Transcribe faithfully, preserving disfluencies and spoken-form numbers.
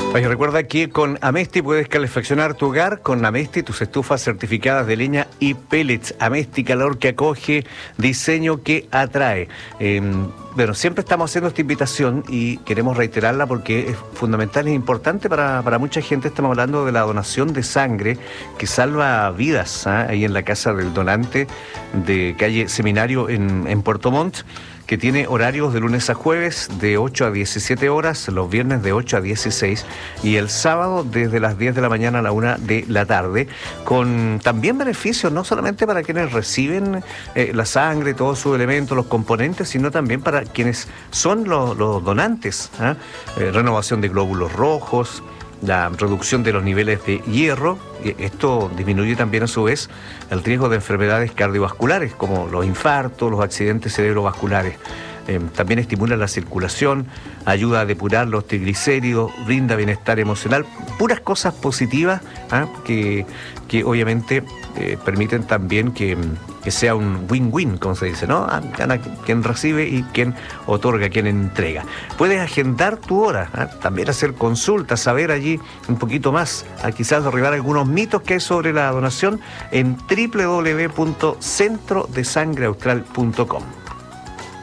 Oye, recuerda que con Amesti puedes calefaccionar tu hogar, con Amesti tus estufas certificadas de leña y pellets. Amesti, calor que acoge, diseño que atrae. Eh, bueno, siempre estamos haciendo esta invitación y queremos reiterarla porque es fundamental e importante para, para mucha gente. Estamos hablando de la donación de sangre que salva vidas, ¿eh? Ahí en la casa del donante de calle Seminario en, en Puerto Montt, que tiene horarios de lunes a jueves de ocho a diecisiete horas, los viernes de ocho a dieciséis y el sábado desde las diez de la mañana a la una de la tarde, con también beneficios no solamente para quienes reciben eh, la sangre, todos sus elementos, los componentes, sino también para quienes son los, los donantes, ¿eh? Eh, renovación de glóbulos rojos, la reducción de los niveles de hierro. Esto disminuye también a su vez el riesgo de enfermedades cardiovasculares como los infartos, los accidentes cerebrovasculares. Eh, también estimula la circulación, ayuda a depurar los triglicéridos, brinda bienestar emocional, puras cosas positivas, ¿eh? que, que obviamente eh, permiten también que, que sea un win-win, como se dice, ¿no? Gana quien recibe y quien otorga, quien entrega. Puedes agendar tu hora, ¿eh? También hacer consultas, saber allí un poquito más, a quizás derribar algunos mitos que hay sobre la donación en doble u doble u doble u punto centro de sangre austral punto com.